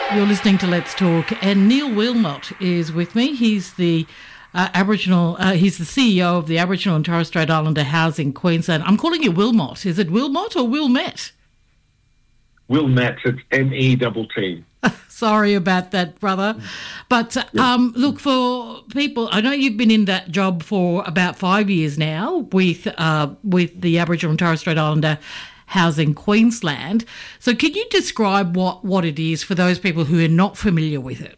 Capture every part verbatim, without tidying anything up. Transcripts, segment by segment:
You're listening to Let's Talk, and Neil Wilmot is with me. He's the uh, Aboriginal, uh, he's the C E O of the Aboriginal and Torres Strait Islander Housing Queensland. I'm calling you Wilmot. Is it Wilmot or Wilmet? Wilmet, it's M E T T. Sorry about that, brother. But um, look, for people, I know you've been in that job for about five years now with uh, with the Aboriginal and Torres Strait Islander Housing Queensland. So can you describe what, what it is for those people who are not familiar with it?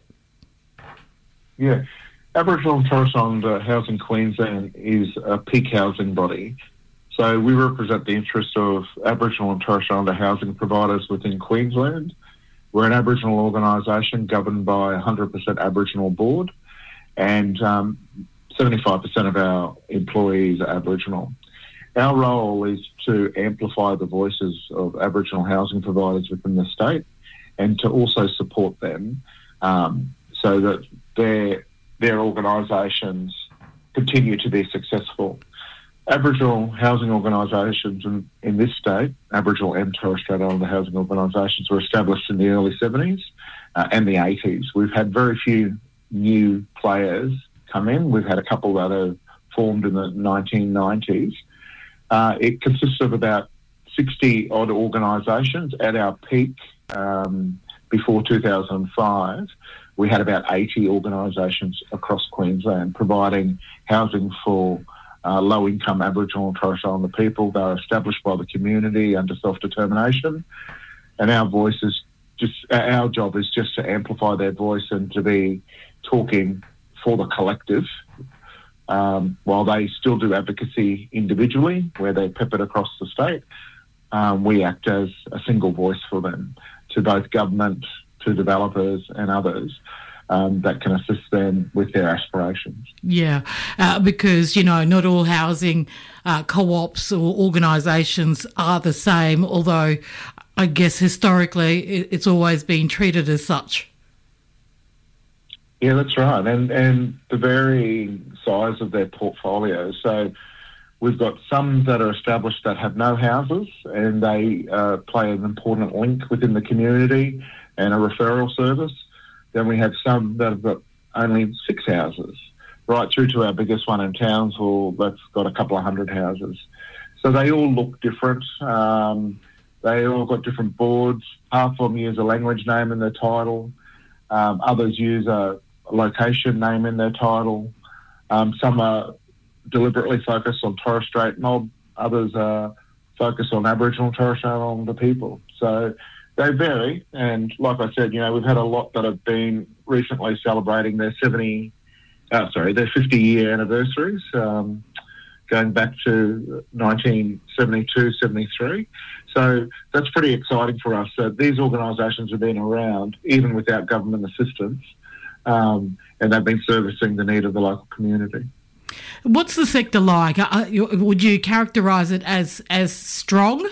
Yeah. Aboriginal and Torres Strait Islander Housing Queensland is a peak housing body. So we represent the interests of Aboriginal and Torres Strait Islander housing providers within Queensland. We're an Aboriginal organisation governed by a one hundred percent Aboriginal board, and um, seventy-five percent of our employees are Aboriginal. Our role is to amplify the voices of Aboriginal housing providers within the state and to also support them um, so that their, their organisations continue to be successful. Aboriginal housing organisations in, in this state, Aboriginal and Torres Strait Islander housing organisations, were established in the early seventies uh, and the eighties. We've had very few new players come in. We've had a couple that have formed in the nineteen nineties. Uh, it consists of about sixty odd organisations. At our peak, um, before two thousand five, we had about eighty organisations across Queensland providing housing for uh, low-income Aboriginal and Torres Strait Islander people. They're established by the community under self-determination, and our voice is just our job is just to amplify their voice and to be talking for the collective. Um, while they still do advocacy individually, where they're peppered across the state, um, we act as a single voice for them to both government, to developers and others um, that can assist them with their aspirations. Yeah, uh, because, you know, not all housing uh, co-ops or organisations are the same, although I guess historically it's always been treated as such. Yeah, that's right. And and the varying size of their portfolio. So we've got some that are established that have no houses, and they uh, play an important link within the community and a referral service. Then we have some that have got only six houses, right through to our biggest one in Townsville that's got a couple of hundred houses. So they all look different. Um, they all got different boards. Half of them use a language name in their title. Um, others use a location name in their title. Um, some are deliberately focused on Torres Strait mob, others are focused on Aboriginal and Torres Strait Islander people. So they vary, and like I said, you know, we've had a lot that have been recently celebrating their seventy, uh, sorry, their fifty-year anniversaries, um, going back to nineteen seventy-two, seventy-three. So that's pretty exciting for us. So these organisations have been around even without government assistance, um, and they've been servicing the need of the local community. What's the sector like? Uh, would you characterise it as as strong?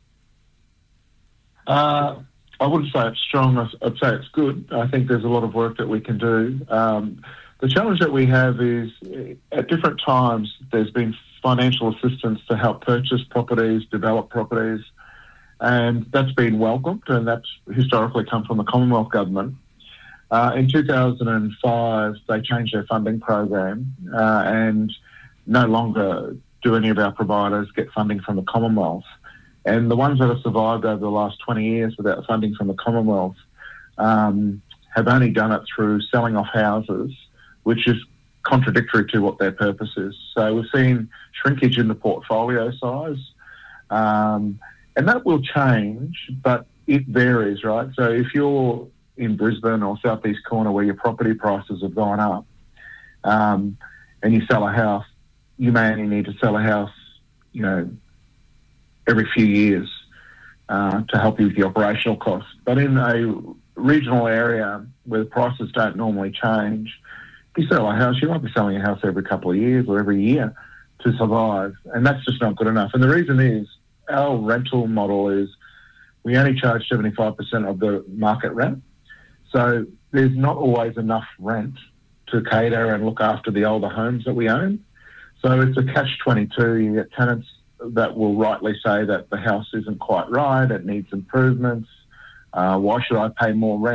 Uh, I wouldn't say it's strong. I'd say it's good. I think there's a lot of work that we can do. Um, the challenge that we have is at different times there's been financial assistance to help purchase properties, develop properties, and that's been welcomed, and that's historically come from the Commonwealth Government. Uh, in two thousand five, they changed their funding program, uh, and no longer do any of our providers get funding from the Commonwealth. And the ones that have survived over the last twenty years without funding from the Commonwealth um, have only done it through selling off houses, which is contradictory to what their purpose is. So we've seen shrinkage in the portfolio size, um, and that will change, but it varies, right? So if you're in Brisbane or southeast corner where your property prices have gone up, um, and you sell a house, you may only need to sell a house, you know, every few years uh, to help you with the operational costs. But in a regional area where the prices don't normally change, if you sell a house, you might be selling a house every couple of years or every year to survive, and that's just not good enough. And the reason is our rental model is we only charge seventy-five percent of the market rent. So there's not always enough rent to cater and look after the older homes that we own. So it's a catch twenty-two. You get tenants that will rightly say that the house isn't quite right, it needs improvements. Uh, why should I pay more rent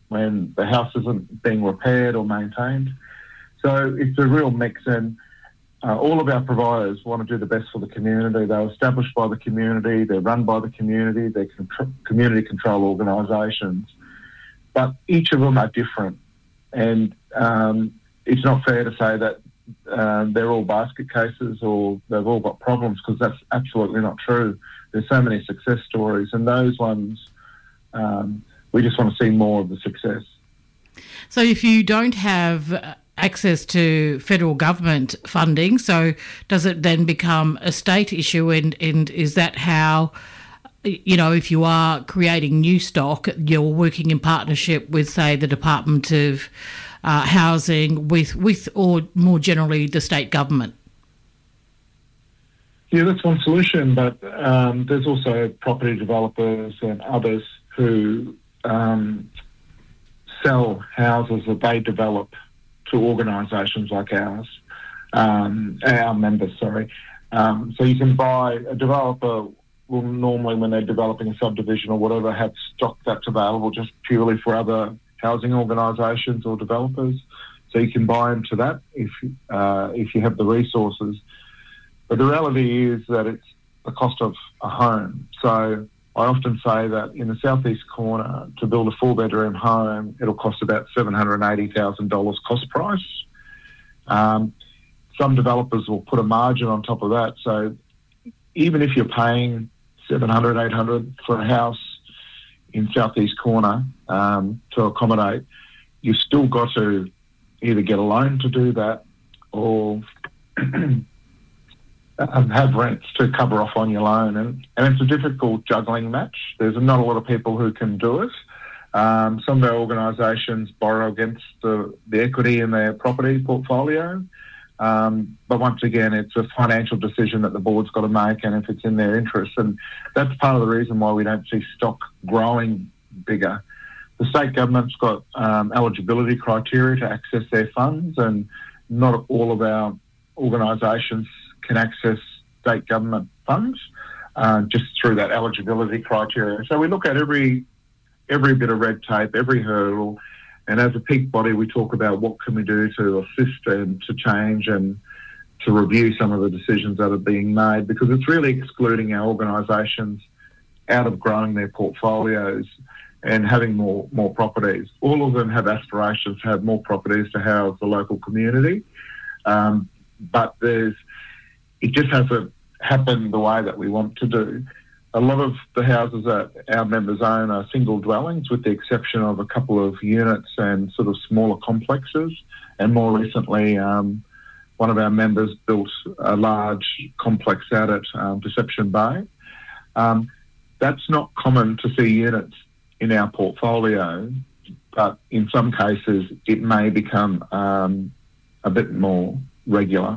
when the house isn't being repaired or maintained. So it's a real mix, and uh, all of our providers want to do the best for the community. They're established by the community, they're run by the community, they're con- community control organisations, but each of them are different. And um, it's not fair to say that um, they're all basket cases or they've all got problems, because that's absolutely not true. There's so many success stories, and those ones, um, we just want to see more of the success. So if you don't have access to federal government funding, so does it then become a state issue, and, and is that how, you know, if you are creating new stock, you're working in partnership with, say, the Department of uh, Housing, with, with or more generally the state government? Yeah, that's one solution, but um, there's also property developers and others who um, sell houses that they develop to organisations like ours, um, our members, sorry. Um, so you can buy, a developer will normally, when they're developing a subdivision or whatever, have stock that's available just purely for other housing organisations or developers. So you can buy into that if uh, if you have the resources. But the reality is that it's the cost of a home. So I often say that in the southeast corner, to build a four-bedroom home, it'll cost about seven hundred eighty thousand dollars cost price. Um, some developers will put a margin on top of that. So even if you're paying seven hundred, eight hundred for a house in southeast corner um, to accommodate, you've still got to either get a loan to do that or Um, have rents to cover off on your loan. And, and it's a difficult juggling match. There's not a lot of people who can do it. Um, some of our organisations borrow against the, the equity in their property portfolio. Um, but once again, it's a financial decision that the board's got to make, and if it's in their interest. And that's part of the reason why we don't see stock growing bigger. The state government's got um, eligibility criteria to access their funds, and not all of our organisations can access state government funds uh, just through that eligibility criteria. So we look at every every bit of red tape, every hurdle, and as a peak body we talk about what can we do to assist and to change and to review some of the decisions that are being made, because it's really excluding our organisations out of growing their portfolios and having more, more properties. All of them have aspirations to have more properties to house the local community, um, but there's it just hasn't happened the way that we want to do. A lot of the houses that our members own are single dwellings, with the exception of a couple of units and sort of smaller complexes. And more recently, um, one of our members built a large complex out at um, Deception Bay. Um, that's not common to see units in our portfolio, but in some cases it may become um, a bit more regular.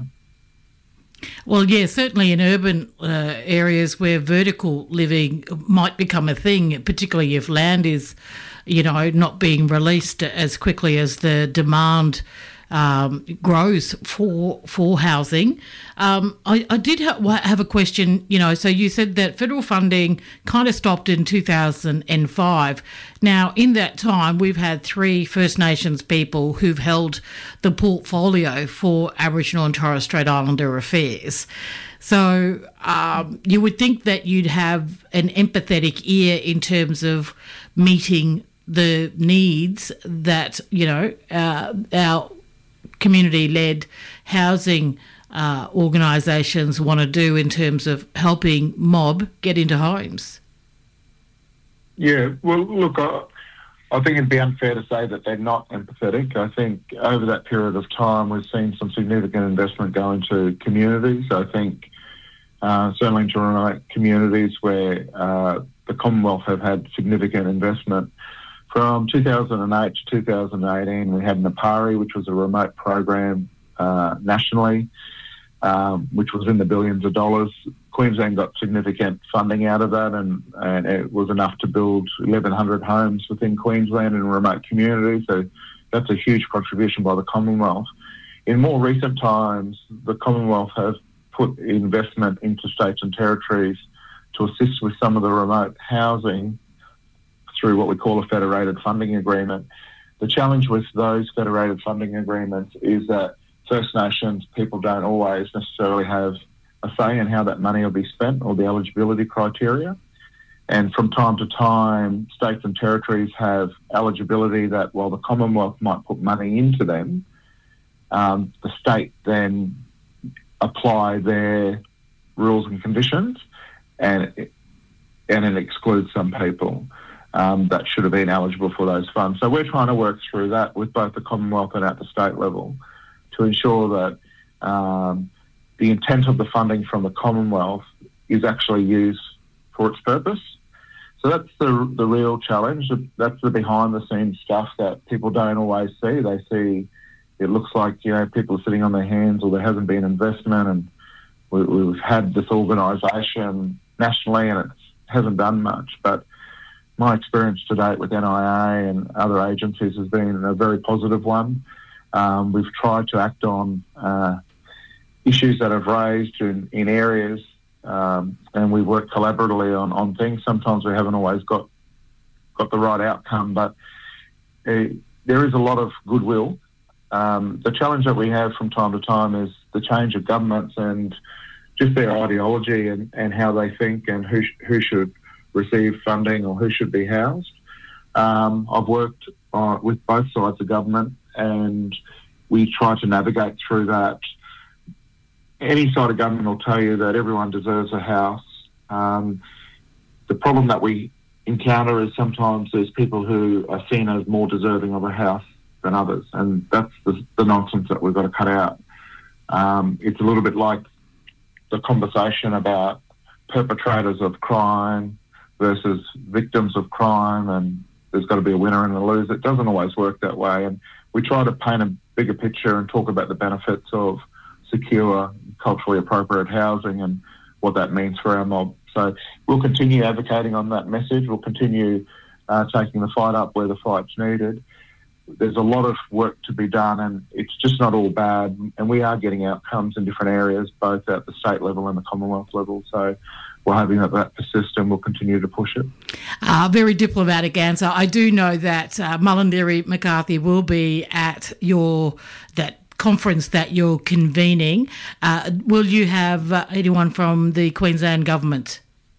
Well, yeah, certainly in urban uh, areas where vertical living might become a thing, particularly if land is, you know, not being released as quickly as the demand um, grows for for housing. Um, I, I did ha- have a question, you know, so you said that federal funding kind of stopped in two thousand five. Now, in that time, we've had three First Nations people who've held the portfolio for Aboriginal and Torres Strait Islander affairs. So um, you would think that you'd have an empathetic ear in terms of meeting the needs that, you know, uh, our community-led housing uh, organisations want to do in terms of helping mob get into homes. Yeah, well, look, I, I think it'd be unfair to say that they're not empathetic. I think over that period of time we've seen some significant investment go into communities. I think uh, certainly into remote communities where uh, the Commonwealth have had significant investment. From two thousand eight to two thousand eighteen, we had Napari, which was a remote program uh, nationally, um, which was in the billions of dollars. Queensland got significant funding out of that, and, and it was enough to build eleven hundred homes within Queensland in remote communities. So that's a huge contribution by the Commonwealth. In more recent times, the Commonwealth has put investment into states and territories to assist with some of the remote housing through what we call a federated funding agreement. The challenge with those federated funding agreements is that First Nations people don't always necessarily have a say in how that money will be spent or the eligibility criteria. And from time to time, states and territories have eligibility that while the Commonwealth might put money into them, um, the state then apply their rules and conditions, and it, and it excludes some people um, that should have been eligible for those funds. So we're trying to work through that with both the Commonwealth and at the state level to ensure that um, the intent of the funding from the Commonwealth is actually used for its purpose. So that's the the real challenge. That's the behind-the-scenes stuff that people don't always see. They see it looks like, you know, people are sitting on their hands or there hasn't been investment, and we, we've had this organisation nationally and it hasn't done much. But my experience to date with N I A and other agencies has been a very positive one. Um, we've tried to act on uh, issues that have raised in, in areas, um, and we work collaboratively on, on things. Sometimes we haven't always got got the right outcome, but uh, there is a lot of goodwill. Um, the challenge that we have from time to time is the change of governments and just their ideology and, and how they think and who sh- who should receive funding or who should be housed. Um, I've worked uh, with both sides of government, and we try to navigate through that. Any side of government will tell you that everyone deserves a house. Um, the problem that we encounter is sometimes there's people who are seen as more deserving of a house than others, and that's the, the nonsense that we've got to cut out. Um, it's a little bit like the conversation about perpetrators of crime versus victims of crime, and there's got to be a winner and a loser. It doesn't always work that way, and we try to paint a bigger picture and talk about the benefits of secure, culturally appropriate housing and what that means for our mob. So we'll continue advocating on that message. We'll continue uh, taking the fight up where the fight's needed. There's a lot of work to be done, and it's just not all bad. And we are getting outcomes in different areas, both at the state level and the Commonwealth level. So we're hoping that that persists, and we'll continue to push it. Uh, very diplomatic answer. I do know that uh, Mullumbimby McCarthy will be at your that conference that you're convening. Uh, will you have uh, anyone from the Queensland government?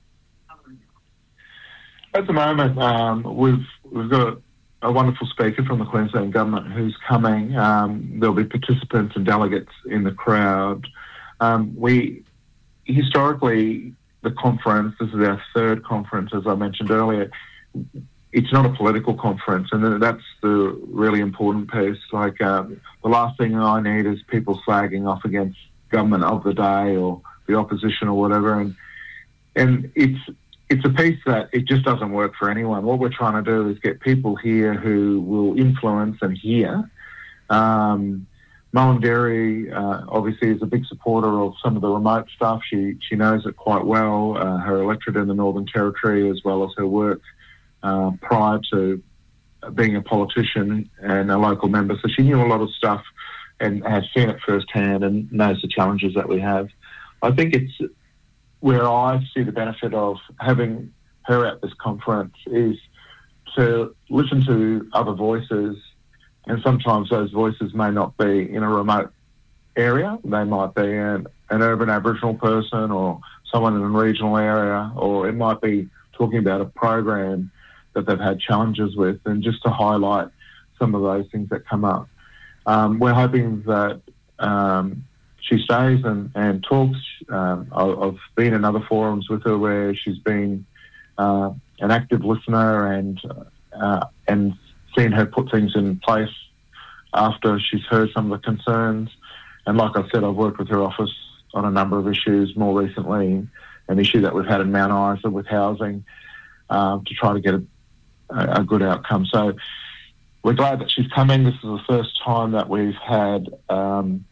At the moment, um, we've we've got a wonderful speaker from the Queensland government who's coming. Um, there'll be participants and delegates in the crowd. Um, we historically, the conference, this is our third conference, as I mentioned earlier, it's not a political conference, and that's the really important piece. Like, um, the last thing I need is people slagging off against government of the day or the opposition or whatever, and and it's it's a piece that it just doesn't work for anyone. What we're trying to do is get people here who will influence and hear. Um, Mullumbimby uh, obviously is a big supporter of some of the remote stuff. She she knows it quite well, uh, her electorate in the Northern Territory, as well as her work uh, prior to being a politician and a local member. So she knew a lot of stuff and has seen it firsthand and knows the challenges that we have. I think it's where I see the benefit of having her at this conference is to listen to other voices, and sometimes those voices may not be in a remote area. They might be an, an urban Aboriginal person or someone in a regional area, or it might be talking about a program that they've had challenges with, and just to highlight some of those things that come up. Um, we're hoping that um, she stays and, and talks. Um, I've been in other forums with her where she's been uh, an active listener and uh, and seen her put things in place after she's heard some of the concerns. And like I said, I've worked with her office on a number of issues, more recently an issue that we've had in Mount Isa with housing, um, to try to get a, a good outcome. So we're glad that she's coming. This is the first time that we've had um,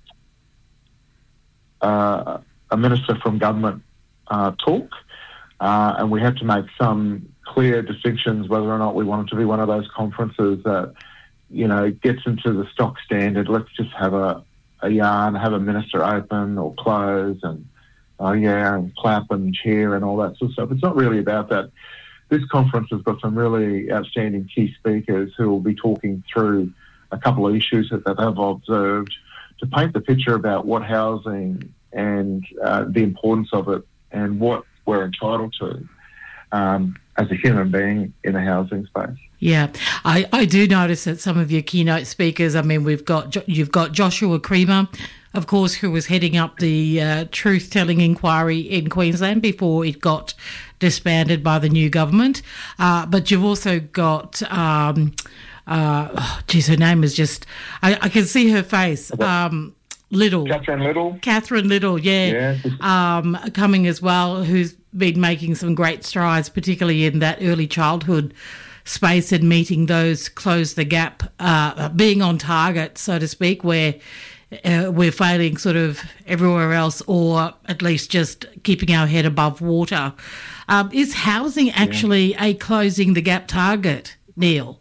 uh, a minister from government uh, talk, uh, and we had to make some clear distinctions whether or not we wanted to be one of those conferences that, you know, gets into the stock standard. Let's just have a, a yarn, have a minister open or close and, oh yeah, and clap and cheer and all that sort of stuff. It's not really about that. this conference has got some really outstanding key speakers who will be talking through a couple of issues that, that they've observed to paint the picture about what housing and uh, the importance of it and what we're entitled to um, as a human being in a housing space. Yeah, I, I do notice that some of your keynote speakers, I mean, we've got you've got Joshua Creamer, of course, who was heading up the uh, truth-telling inquiry in Queensland before it got disbanded by the new government. Uh, but you've also got, um, uh, oh, geez, her name is just, I, I can see her face. Um, Little. Catherine Little. Catherine Little, yeah. yeah. Um, coming as well, who's been making some great strides, particularly in that early childhood space and meeting those, close the gap, uh, being on target, so to speak, where uh, we're failing sort of everywhere else, or at least just keeping our head above water. Um, is housing actually yeah. a closing the gap target, Neil?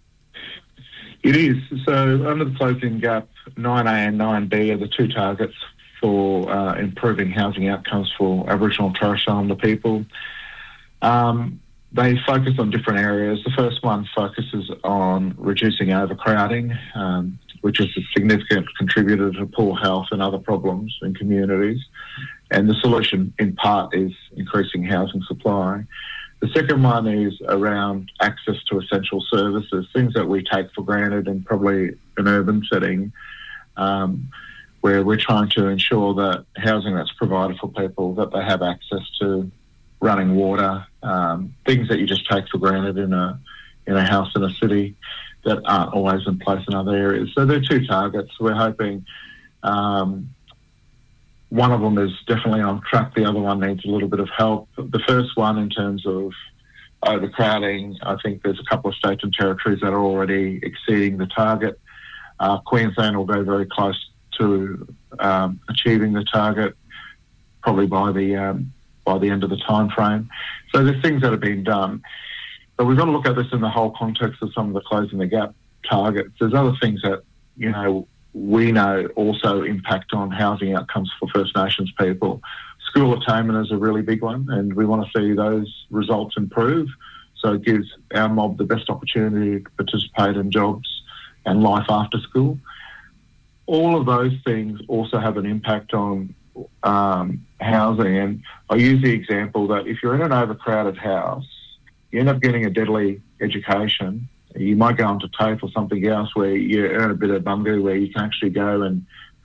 It is. So under the closing gap, nine A and nine B are the two targets for uh, improving housing outcomes for Aboriginal and Torres Strait Islander people. Um, they focus on different areas. The first one focuses on reducing overcrowding, um, which is a significant contributor to poor health and other problems in communities. And the solution, in part, is increasing housing supply. The second one is around access to essential services, things that we take for granted in probably an urban setting, um, where we're trying to ensure that housing that's provided for people, that they have access to running water, um, things that you just take for granted in a in a house in a city that aren't always in place in other areas. So they're two targets. We're hoping um, one of them is definitely on track. The other one needs a little bit of help. The first one, in terms of overcrowding, I think there's a couple of states and territories that are already exceeding the target. Uh, Queensland will go very close to um, achieving the target, probably by the um, by the end of the time frame. So there's things that have been done. But we've got to look at this in the whole context of some of the closing the gap targets. There's other things that, you know, we know also impact on housing outcomes for First Nations people. School attainment is a really big one, and we want to see those results improve. So it gives our mob the best opportunity to participate in jobs and life after school. All of those things also have an impact on um, housing. And I use the example that if you're in an overcrowded house, you end up getting a deadly education. You might go on to TAFE or something else where you earn a bit of bunga, where you can actually go and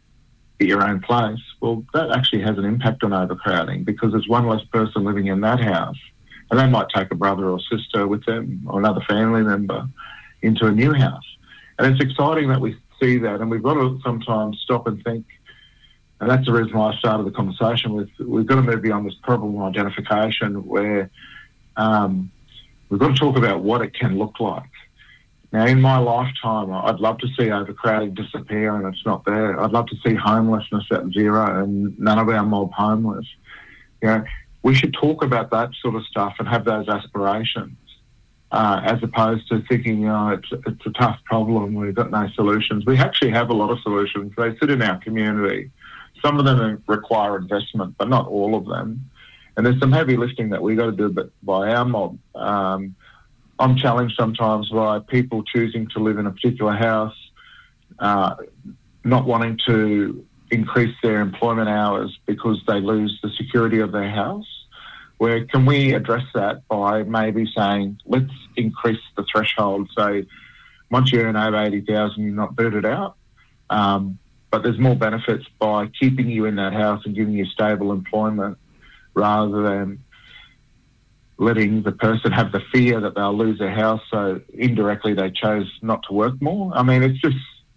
get your own place. Well, that actually has an impact on overcrowding, because there's one less person living in that house, and they might take a brother or sister with them or another family member into a new house. And it's exciting that we see that, and we've got to sometimes stop and think, and that's the reason why I started the conversation with, we've got to move beyond this problem identification where um, we've got to talk about what it can look like. Now, in my lifetime, I'd love to see overcrowding disappear and it's not there. I'd love to see homelessness at zero and none of our mob homeless. You know, we should talk about that sort of stuff and have those aspirations, uh, as opposed to thinking, you know, it's, it's a tough problem, we've got no solutions. We actually have a lot of solutions. They sit in our community. Some of them require investment, but not all of them. And there's some heavy lifting that we've got to do by our mob. Um, I'm challenged sometimes by people choosing to live in a particular house, uh, not wanting to increase their employment hours because they lose the security of their house. Where can we address that by maybe saying, let's increase the threshold. So once you earn over eighty thousand, you're not booted out. Um, but there's more benefits by keeping you in that house and giving you stable employment rather than letting the person have the fear that they'll lose their house, so indirectly they chose not to work more. I mean, it's just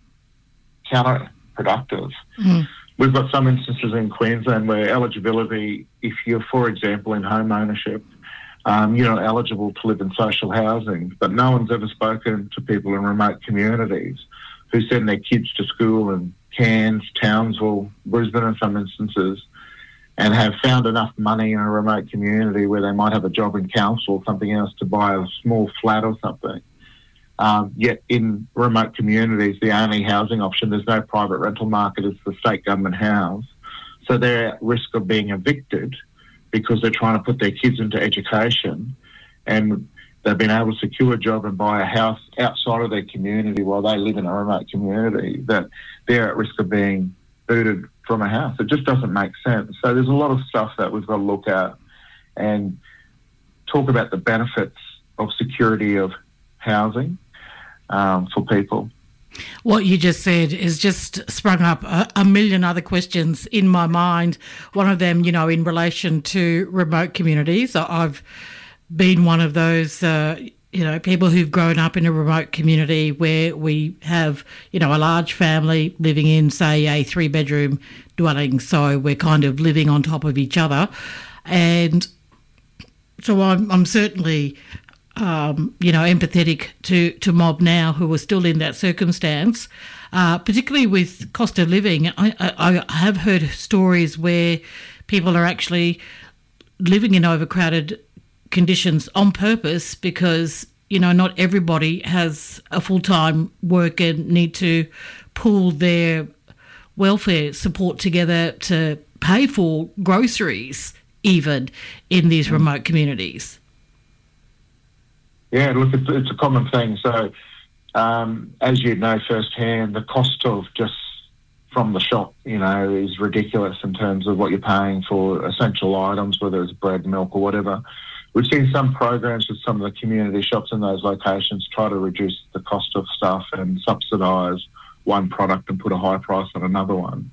counterproductive. Mm. We've got some instances in Queensland where eligibility, if you're, for example, in home ownership, um, you're not eligible to live in social housing, but no one's ever spoken to people in remote communities who send their kids to school in Cairns, Townsville, Brisbane in some instances, and have found enough money in a remote community where they might have a job in council or something else to buy a small flat or something. Um, yet in remote communities, the only housing option, there's no private rental market, it's the state government house. So they're at risk of being evicted because they're trying to put their kids into education and they've been able to secure a job and buy a house outside of their community while they live in a remote community, that they're at risk of being booted from a house. It just doesn't make sense. So there's a lot of stuff that we've got to look at and talk about the benefits of security of housing um, for people. What you just said has just sprung up a, a million other questions in my mind. One of them, you know, in relation to remote communities. I've been one of those, uh, you know, people who've grown up in a remote community where we have, you know, a large family living in, say, a three-bedroom dwelling. So we're kind of living on top of each other. And so I'm, I'm certainly... Um, you know, empathetic to, to mob now who are still in that circumstance, uh, particularly with cost of living. I, I, I have heard stories where people are actually living in overcrowded conditions on purpose because, you know, not everybody has a full-time work and need to pool their welfare support together to pay for groceries even in these remote communities. Yeah, look, it's, it's a common thing. So, um, as you know firsthand, the cost of just from the shop, you know, is ridiculous in terms of what you're paying for essential items, whether it's bread, milk or whatever. We've seen some programs with some of the community shops in those locations try to reduce the cost of stuff and subsidise one product and put a high price on another one.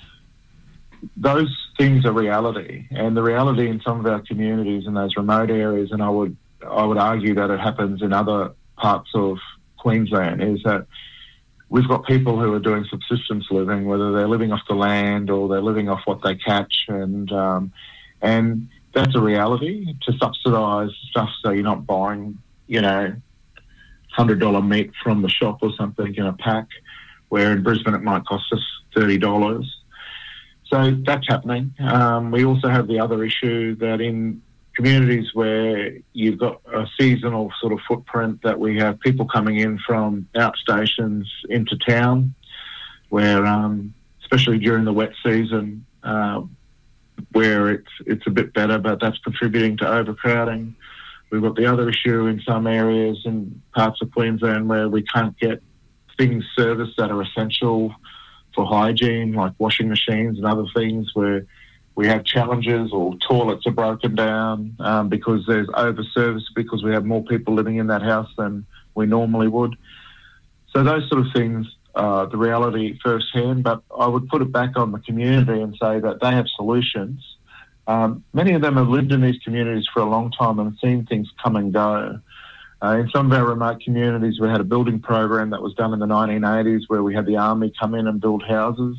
Those things are reality, and the reality in some of our communities in those remote areas, and I would I would argue that it happens in other parts of Queensland, is that we've got people who are doing subsistence living, whether they're living off the land or they're living off what they catch, and um, and that's a reality. To subsidise stuff so you're not buying, you know, one hundred dollars meat from the shop or something in a pack, where in Brisbane it might cost us thirty dollars. So that's happening. Um, we also have the other issue that in communities where you've got a seasonal sort of footprint, that we have people coming in from outstations into town, where um, especially during the wet season, uh, where it's it's a bit better, but that's contributing to overcrowding. We've got the other issue in some areas in parts of Queensland where we can't get things serviced that are essential for hygiene, like washing machines and other things, where we have challenges, or toilets are broken down um, because there's over-service because we have more people living in that house than we normally would. So those sort of things are the reality firsthand, but I would put it back on the community and say that they have solutions. Um, many of them have lived in these communities for a long time and seen things come and go. Uh, in some of our remote communities, we had a building program that was done in the nineteen eighties where we had the army come in and build houses.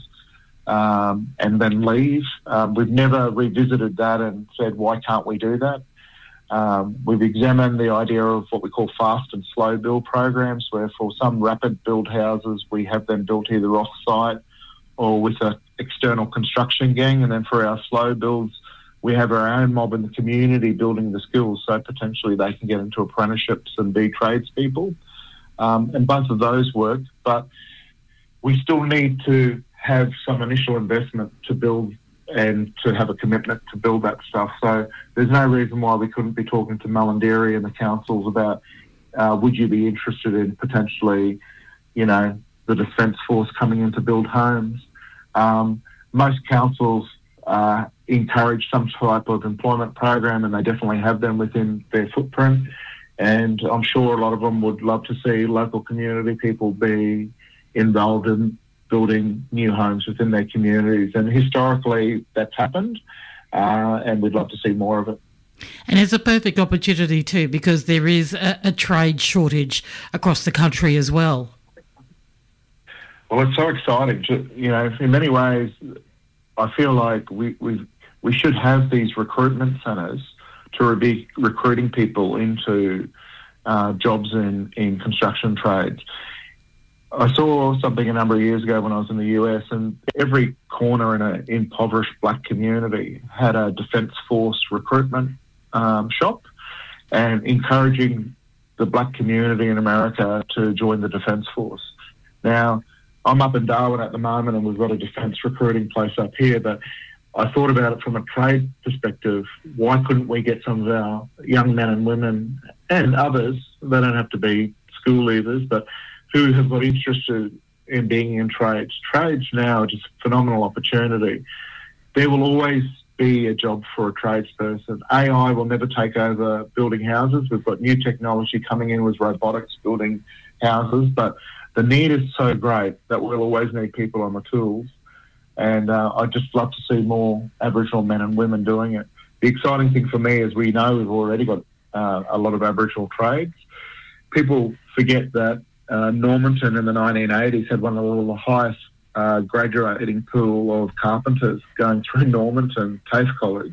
Um, and then leave. Um, we've never revisited that and said, why can't we do that? Um, we've examined the idea of what we call fast and slow build programs, where for some rapid build houses, we have them built either off-site or with an external construction gang. And then for our slow builds, we have our own mob in the community building the skills, so potentially they can get into apprenticeships and be tradespeople. Um, and both of those work, but we still need to have some initial investment to build and to have a commitment to build that stuff. So there's no reason why we couldn't be talking to Mulundiri and the councils about uh, would you be interested in potentially, you know, the Defence Force coming in to build homes. Um, most councils uh, encourage some type of employment program, and they definitely have them within their footprint. And I'm sure a lot of them would love to see local community people be involved in building new homes within their communities. And historically, that's happened, uh, and we'd love to see more of it. And it's a perfect opportunity too, because there is a, a trade shortage across the country as well. Well, it's so exciting. To, you know, in many ways, I feel like we we we should have these recruitment centres to be recruiting people into uh, jobs in, in construction trades. I saw something a number of years ago when I was in the U S, and every corner in an impoverished black community had a Defence Force recruitment um, shop, and encouraging the black community in America to join the Defence Force. Now, I'm up in Darwin at the moment, and we've got a defence recruiting place up here, but I thought about it from a trade perspective. Why couldn't we get some of our young men and women and others, they don't have to be school leavers, but who have got interested in being in trades. Trades now are just a phenomenal opportunity. There will always be a job for a tradesperson. A I will never take over building houses. We've got new technology coming in with robotics building houses, but the need is so great that we'll always need people on the tools. And uh, I'd just love to see more Aboriginal men and women doing it. The exciting thing for me is we know we've already got uh, a lot of Aboriginal trades. People forget that uh, Normanton in the nineteen eighties had one of the highest uh, graduating pool of carpenters going through Normanton TAFE College,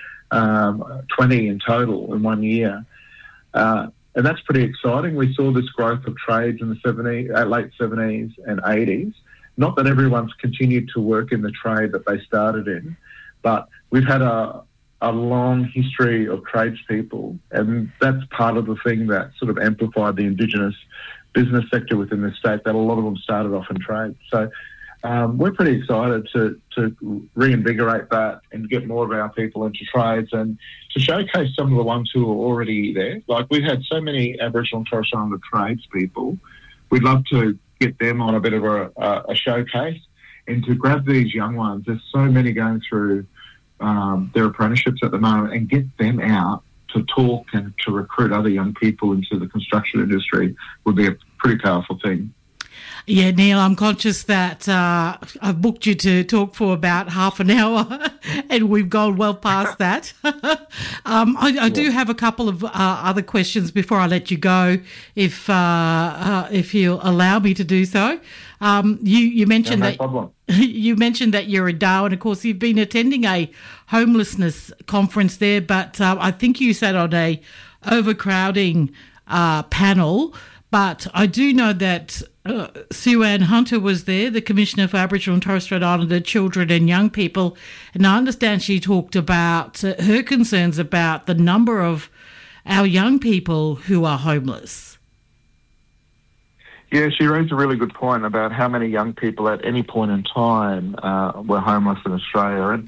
um, twenty in total in one year. Uh, and that's pretty exciting. We saw this growth of trades in the seventies, uh, late seventies and eighties. Not that everyone's continued to work in the trade that they started in, but we've had a, a long history of tradespeople, and that's part of the thing that sort of amplified the Indigenous business sector within the state, that a lot of them started off in trade. So um, we're pretty excited to, to reinvigorate that and get more of our people into trades and to showcase some of the ones who are already there. Like, we've had so many Aboriginal and Torres Strait Islander tradespeople. We'd love to get them on a bit of a, a showcase and to grab these young ones. There's so many going through um, their apprenticeships at the moment, and get them out to talk and to recruit other young people into the construction industry would be a pretty powerful thing. Yeah, Neil, I'm conscious that uh, I've booked you to talk for about half an hour and we've gone well past that. um, I, I do have a couple of uh, other questions before I let you go, if uh, uh, if you'll allow me to do so. Um, you, you mentioned yeah, no that problem. You mentioned that you're a D A O, and of course you've been attending a homelessness conference there, but uh, I think you sat on a overcrowding uh, panel. But I do know that uh, Sue Ann Hunter was there, the Commissioner for Aboriginal and Torres Strait Islander Children and Young People, and I understand she talked about uh, her concerns about the number of our young people who are homeless. Yeah, she raised a really good point about how many young people at any point in time uh, were homeless in Australia, and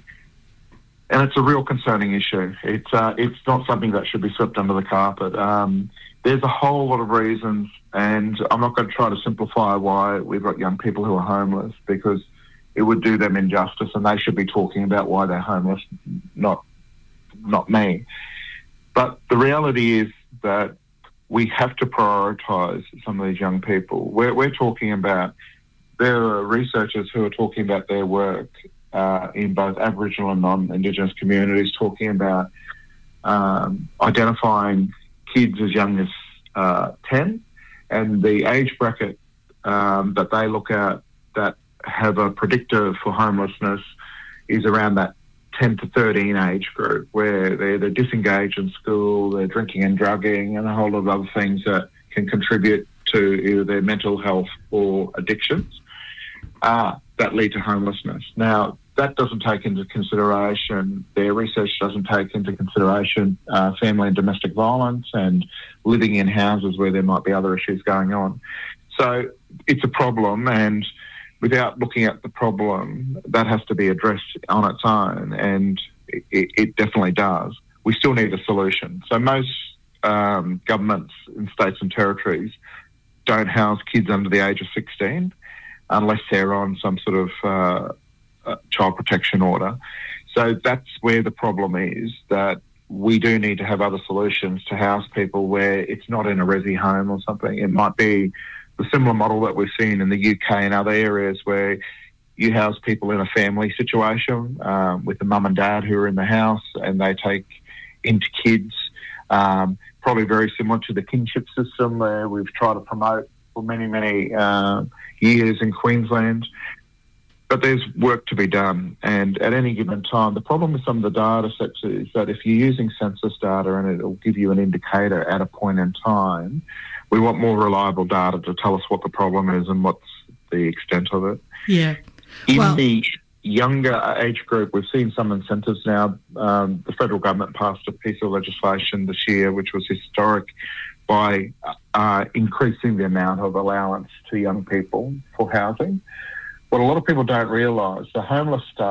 and it's a real concerning issue. It's uh, it's not something that should be swept under the carpet. Um, There's a whole lot of reasons, and I'm not going to try to simplify why we've got young people who are homeless, because it would do them injustice, and they should be talking about why they're homeless, not not me. But the reality is that we have to prioritise some of these young people. We're, we're talking about, there are researchers who are talking about their work uh, in both Aboriginal and non-Indigenous communities, talking about um, identifying kids as young as uh, ten, and the age bracket um, that they look at that have a predictor for homelessness is around that ten to thirteen age group, where they're, they're disengaged in school, they're drinking and drugging, and a whole lot of other things that can contribute to either their mental health or addictions uh, that lead to homelessness. Now, that doesn't take into consideration, their research doesn't take into consideration uh, family and domestic violence and living in houses where there might be other issues going on. So it's a problem, and without looking at the problem, that has to be addressed on its own, and it, it definitely does. We still need a solution. So most um, governments in states and territories don't house kids under the age of sixteen unless they're on some sort of uh, Uh, child protection order. So that's where the problem is, that we do need to have other solutions to house people where it's not in a resi home or something. It might be the similar model that we've seen in the U K and other areas, where you house people in a family situation um, with the mum and dad who are in the house, and they take into kids, um, probably very similar to the kinship system where we've tried to promote for many, many uh, years in Queensland. But there's work to be done, and at any given time, the problem with some of the data sets is that if you're using census data and it'll give you an indicator at a point in time, we want more reliable data to tell us what the problem is and what's the extent of it. Yeah. In well, the younger age group, we've seen some incentives now. Um, the federal government passed a piece of legislation this year, which was historic, by uh, increasing the amount of allowance to young people for housing. What a lot of people don't realise, the homeless stuff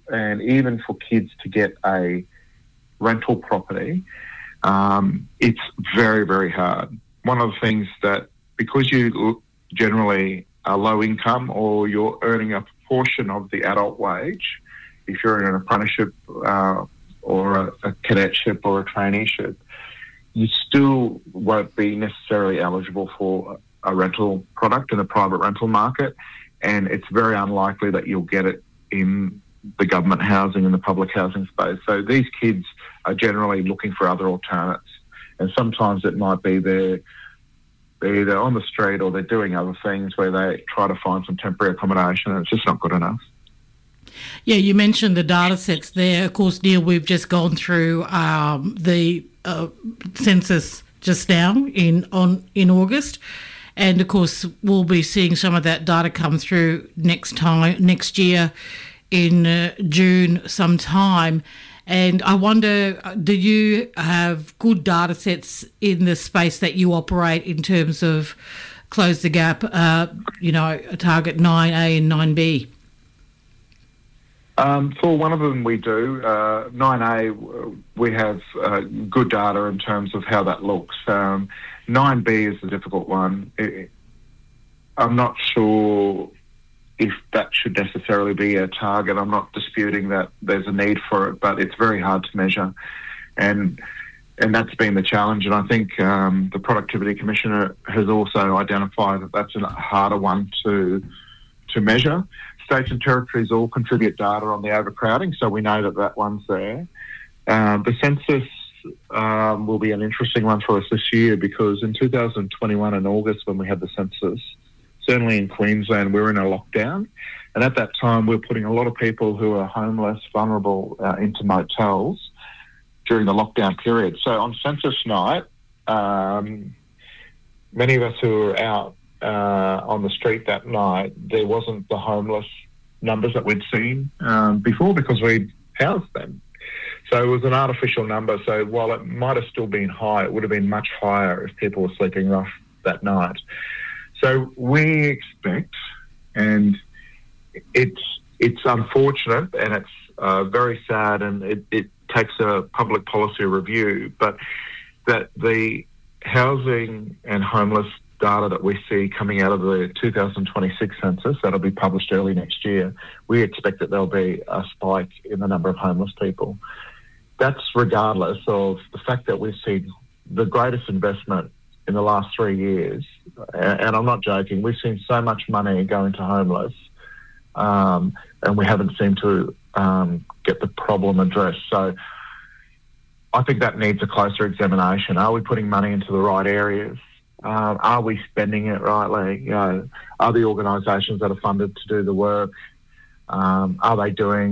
and even for kids to get a rental property, um, it's very, very hard. One of the things that, because you generally are low income or you're earning a portion of the adult wage, if you're in an apprenticeship uh, or a, a cadetship or a traineeship, you still won't be necessarily eligible for a rental product in the private rental market, and it's very unlikely that you'll get it in the government housing and the public housing space. So these kids are generally looking for other alternates, and sometimes it might be they're, they're either on the street or they're doing other things where they try to find some temporary accommodation, and it's just not good enough. Yeah, you mentioned the data sets there. Of course, Neil, we've just gone through um, the uh, census just now in on in August, and of course we'll be seeing some of that data come through next time next year in uh, June sometime. And I wonder, do you have good data sets in the space that you operate in terms of close the gap, uh, you know, target nine A and nine B? Um, for one of them we do. Uh, nine A, we have uh, good data in terms of how that looks. Um, nine B is the difficult one. It, I'm not sure if that should necessarily be a target. I'm not disputing that there's a need for it, but it's very hard to measure. And and that's been the challenge. And I think um, the Productivity Commissioner has also identified that that's a harder one to to measure. States and territories all contribute data on the overcrowding, so we know that that one's there. Uh, the census um, will be an interesting one for us this year, because in two thousand twenty-one in August, when we had the census, certainly in Queensland, we were in a lockdown. And at that time, we were putting a lot of people who are homeless, vulnerable, uh, into motels during the lockdown period. So on census night, um, many of us who were out Uh, on the street that night, there wasn't the homeless numbers that we'd seen um, before, because we'd housed them. So it was an artificial number. So while it might have still been high, it would have been much higher if people were sleeping rough that night. So we expect, and it's it's unfortunate and it's uh, very sad, and it, it takes a public policy review, but that the housing and homeless data that we see coming out of the two thousand twenty-six census, that'll be published early next year, we expect that there'll be a spike in the number of homeless people. That's regardless of the fact that we've seen the greatest investment in the last three years, and I'm not joking, we've seen so much money go into homeless, um, and we haven't seemed to um, get the problem addressed. So I think that needs a closer examination. Are we putting money into the right areas? Uh, are we spending it rightly? You know, are the organisations that are funded to do the work, um, are they doing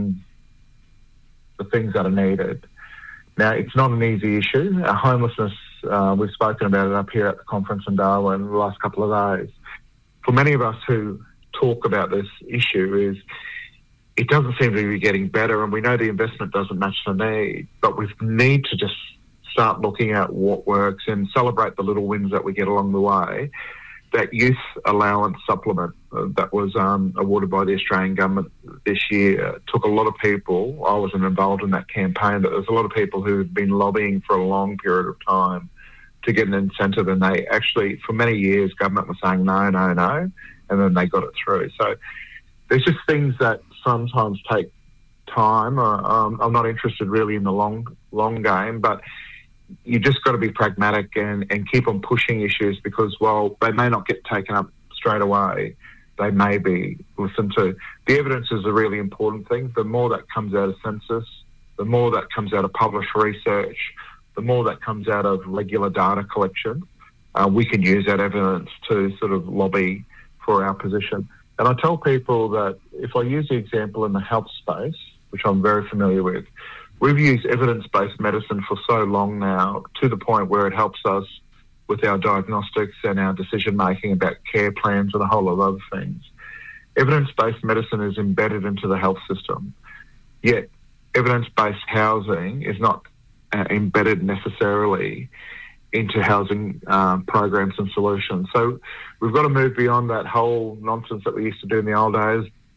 the things that are needed? Now, it's not an easy issue. Uh, homelessness, uh, we've spoken about it up here at the conference in Darwin the last couple of days. For many of us who talk about this issue, is it doesn't seem to be getting better, and we know the investment doesn't match the need, but we need to just start looking at what works and celebrate the little wins that we get along the way. That youth allowance supplement uh, that was um, awarded by the Australian government this year took a lot of people. I wasn't involved in that campaign, but there's a lot of people who have been lobbying for a long period of time to get an incentive, and they actually, for many years, government was saying no, no, no, and then they got it through. So there's just things that sometimes take time. Uh, um, I'm not interested really in the long, long game, but you just got to be pragmatic and, and keep on pushing issues, because while they may not get taken up straight away, they may be listened to. The evidence is a really important thing. The more that comes out of census, the more that comes out of published research, the more that comes out of regular data collection, uh, we can use that evidence to sort of lobby for our position. And I tell people that if I use the example in the health space, which I'm very familiar with, we've used evidence-based medicine for so long now, to the point where it helps us with our diagnostics and our decision-making about care plans and a whole lot of other things. Evidence-based medicine is embedded into the health system, yet evidence-based housing is not uh, embedded necessarily into housing um, programs and solutions. So we've got to move beyond that whole nonsense that we used to do in the old days,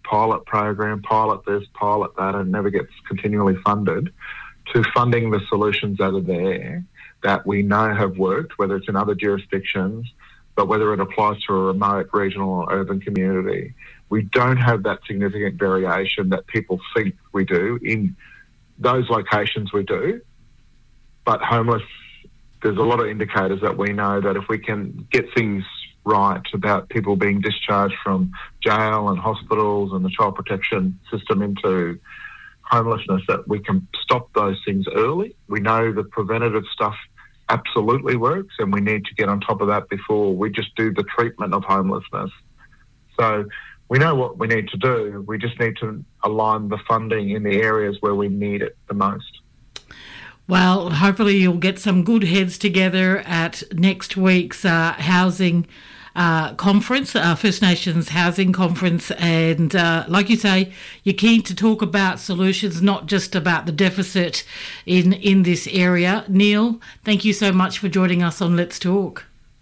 pilot program, pilot this, pilot that, and never gets continually funded, to funding the solutions that are there that we know have worked, whether it's in other jurisdictions, but whether it applies to a remote, regional or urban community. We don't have that significant variation that people think we do. In those locations we do, but homeless, there's a lot of indicators that we know that if we can get things right about people being discharged from jail and hospitals and the child protection system into homelessness, that we can stop those things early. We know the preventative stuff absolutely works, and we need to get on top of that before we just do the treatment of homelessness. So we know what we need to do. We just need to align the funding in the areas where we need it the most. Well, hopefully you'll get some good heads together at next week's uh, housing uh, conference, uh, First Nations Housing Conference. And uh, like you say, you're keen to talk about solutions, not just about the deficit in, in this area. Neil, thank you so much for joining us on Let's Talk.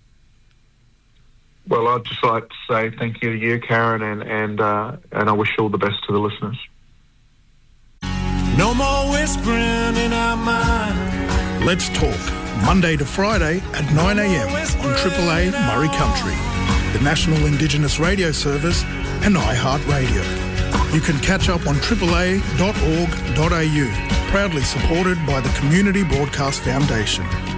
Well, I'd just like to say thank you to you, Karen, and and, uh, and I wish you all the best to the listeners. No more whispering in our mind. Let's Talk, Monday to Friday at nine a.m. on Triple A Murray Country, the National Indigenous Radio Service and iHeartRadio. You can catch up on triple a dot org dot a u, proudly supported by the Community Broadcast Foundation.